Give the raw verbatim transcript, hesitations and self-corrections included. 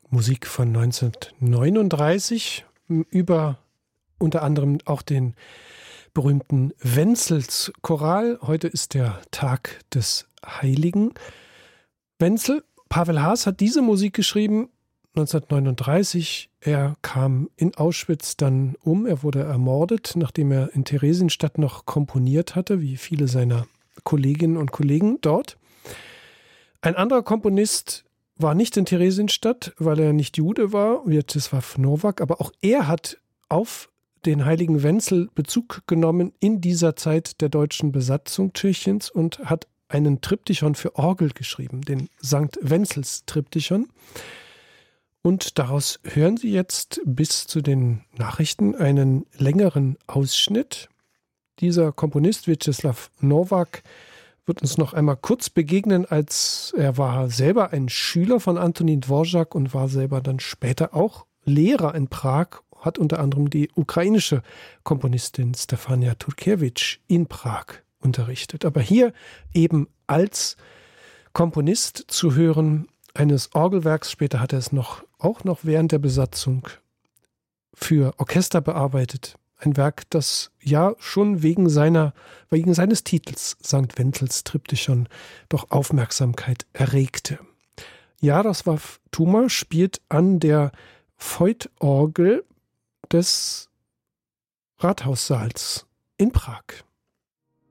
Musik von neunzehnhundertneununddreißig über unter anderem auch den berühmten Wenzels Choral. Heute ist der Tag des Heiligen Wenzel. Pavel Haas hat diese Musik geschrieben neunzehnhundertneununddreißig. Er kam in Auschwitz dann um. Er wurde ermordet, nachdem er in Theresienstadt noch komponiert hatte, wie viele seiner Kolleginnen und Kollegen dort. Ein anderer Komponist war nicht in Theresienstadt, weil er nicht Jude war, Vjatcheslav Nowak, aber auch er hat auf den heiligen Wenzel Bezug genommen in dieser Zeit der deutschen Besatzung Tschechiens und hat einen Triptychon für Orgel geschrieben, den Sankt Wenzels Triptychon. Und daraus hören Sie jetzt bis zu den Nachrichten einen längeren Ausschnitt. Dieser Komponist, Vjatcheslav Nowak, wird uns noch einmal kurz begegnen, als er war selber ein Schüler von Antonin Dvorak und war selber dann später auch Lehrer in Prag, hat unter anderem die ukrainische Komponistin Stefania Turkewitsch in Prag unterrichtet. Aber hier eben als Komponist zu hören eines Orgelwerks, später hat er es noch, auch noch während der Besatzung für Orchester bearbeitet. Ein Werk, das ja schon wegen seiner, wegen seines Titels Sankt Wenzels Triptychon doch Aufmerksamkeit erregte. Jaroslav Tuma spielt an der Voith-Orgel des Rathaussaals in Prag.